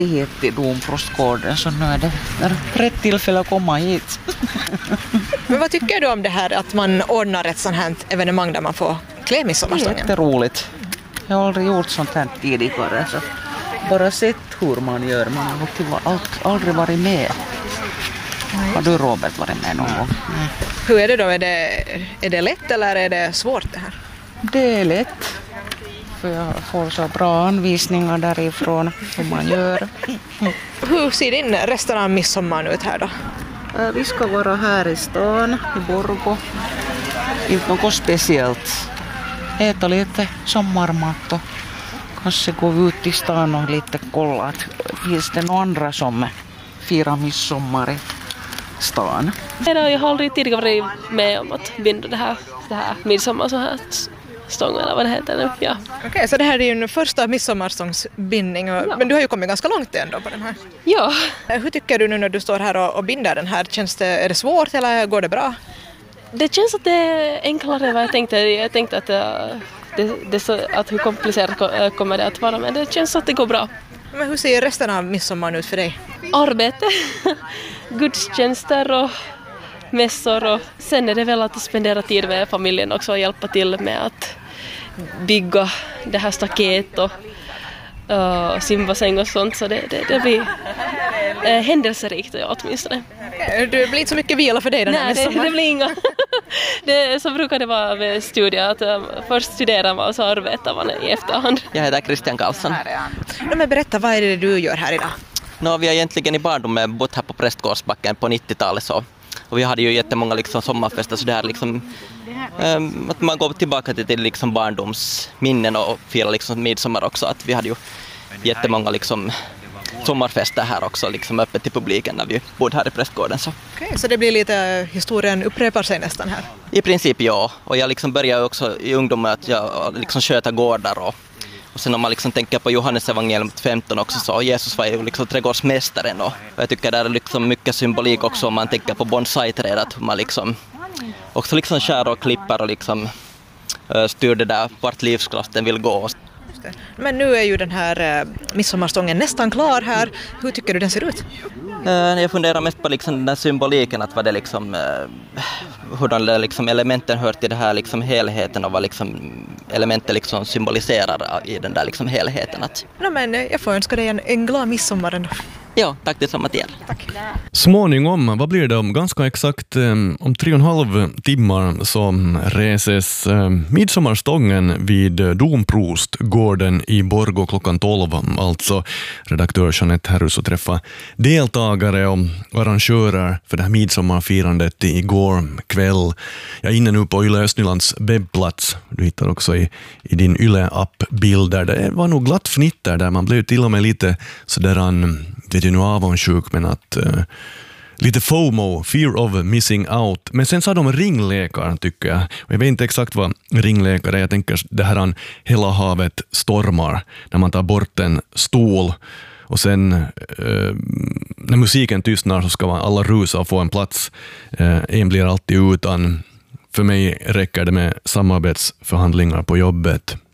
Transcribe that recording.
hit till Domprostgården, så nu är det rätt tillfälle att komma hit. Men vad tycker du om det här att man ordnar ett sånt här evenemang där man får klä midsommarstången? Det är jätteroligt. Jag har aldrig gjort sånt här tidigare, så bara sett hur man gör. Man har aldrig varit med. Har du, Robert, varit med någon gång? Hur är det då? Är det lätt eller är det svårt det här? Det är lätt. För jag får så bra anvisningar därifrån hur man gör. Hur ser din resten av midsommar ut här då? Vi ska vara här i stan, i Borgå. Inte något speciellt. Äta lite sommarmat och kanske gå ut i stan och lite kolla att finns det några andra som firar midsommar i stan. Jag har aldrig tidigare varit med om att binda det här midsommar så här stången eller vad det heter nu. Ja. Okej, så det här är ju en första midsommarstångsbindning, men du har ju kommit ganska långt ändå på den här. Ja. Hur tycker du nu när du står här och binder den här? Är det svårt eller går det bra? Det känns att det är enklare än vad jag tänkte. Jag tänkte att hur komplicerat kommer det att vara, men det känns att det går bra. Men hur ser resten av midsommar ut för dig? Arbete, gudstjänster och mässor, och sen är det väl att spendera tid med familjen också och hjälpa till med att bygga det här staket och simbassäng och sånt, så det blir händelserikt åtminstone. Det blir inte så mycket vila för dig den här midsommar? Nej, det blir inga. Så brukar det vara med studier, att först studerar man och så arbetar man i efterhand. Jag heter Christian Karlsson. Men berätta, vad är det du gör här idag? Vi har egentligen i barndomen bott här på Prästgårdsbacken på 90-talet så. Och vi hade ju jättemånga liksom sommarfester, så det här liksom att man går tillbaka till liksom barndomsminnen och firar liksom midsommar också, att vi hade ju jättemånga liksom sommarfester här också, liksom öppet till publiken när vi bodde här i Prästgården. Okej, så det blir lite, historien upprepar sig nästan här? I princip ja, och jag liksom började också i ungdomen att jag liksom sköta gårdar och sen om man liksom tänker på Johannes evangelium 15 också, så Jesus var ju liksom trädgårdsmästaren, och jag tycker det är liksom mycket symbolik också om man tänker på bonsai-träd, att man liksom också liksom skär och klipper och liksom styr det där vart livskraften vill gå. Men nu är ju den här midsommarstången nästan klar här. Hur tycker du den ser ut? Jag funderar mest på liksom den där symboliken, att vad det liksom, hur de liksom elementen hör till det här liksom helheten och vad liksom elementen liksom symboliserar i den där liksom helheten. Men jag får önska dig en glad midsommar ändå. Ja, tack detsamma till er. Tack. Småningom, vad blir det om ganska exakt om 3,5 timmar så reses midsommarstången vid Domprostgården i Borgå klockan 12. Alltså redaktör Jeanette Herrus och träffa deltagare och arrangörer för det här midsommarfirandet igår kväll. Jag är inne nu på Yle Östnylands webbplats. Du hittar också i din Yle-app bilder. Det var nog glatt fnitter där, man blev till och med lite sådär vet ju nu avundsjuk, men att lite FOMO, fear of missing out. Men sen sa de ringlekar, tycker jag. Och jag vet inte exakt vad ringlekar är. Jag tänker det här hela havet stormar, när man tar bort en stol och sen när musiken tystnar så ska alla rusa och få en plats. En blir alltid utan. För mig räcker det med samarbetsförhandlingar på jobbet.